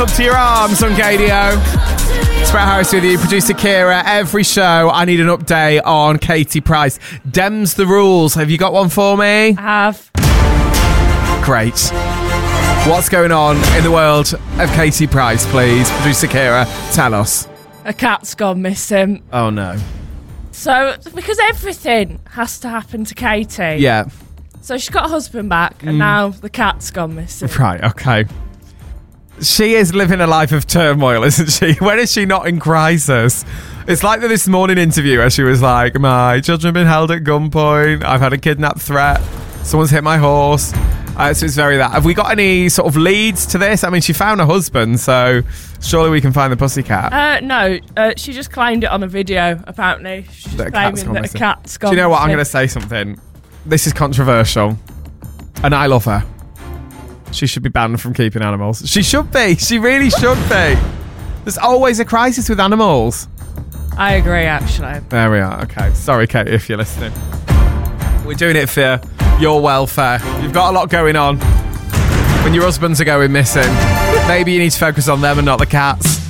Up to your arms on KDO. It's Brett Harris with you, producer Kira. Every show, I need an update on Katie Price. Dems the rules. Have you got one for me? I have. Great. What's going on in the world of Katie Price, please? Producer Kira, tell us. A cat's gone missing. Oh, no. So, because everything has to happen to Katie. Yeah. So she's got a husband back, and now the cat's gone missing. Right, okay. She is living a life of turmoil, isn't she? When is she not in crisis? It's like this morning interview where she was like, my children have been held at gunpoint. I've had a kidnap threat. Someone's hit my horse. So it's very that. Have we got any sort of leads to this? I mean, she found a husband, so surely we can find the pussycat. No, she just claimed it on a video, apparently. She's That a claiming cat's gone that missing. a cat's gone Do you know what? I'm missing. going to say something. This is controversial, and I love her. She should be banned from keeping animals. She should be. She really should be. There's always a crisis with animals. I agree, actually. There we are. Okay. Sorry, Katie, if you're listening. We're doing it for your welfare. You've got a lot going on. When your husbands are going missing, maybe you need to focus on them and not the cats.